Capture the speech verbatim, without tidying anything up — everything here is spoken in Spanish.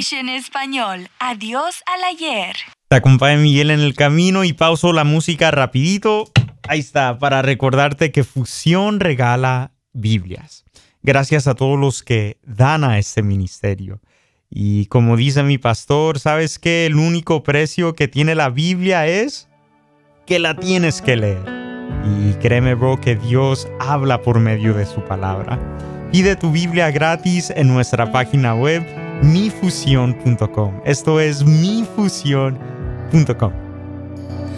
English en español. Adiós al ayer. Te acompaña Miguel en el camino y pauso la música rapidito. Ahí está, para recordarte que Fusión regala Biblias. Gracias a todos los que dan a este ministerio. Y como dice mi pastor, ¿sabes qué? El único precio que tiene la Biblia es que la tienes que leer. Y créeme, bro, que Dios habla por medio de su palabra. Pide tu Biblia gratis en nuestra página web mi fusión punto com. Esto es mi fusión punto com.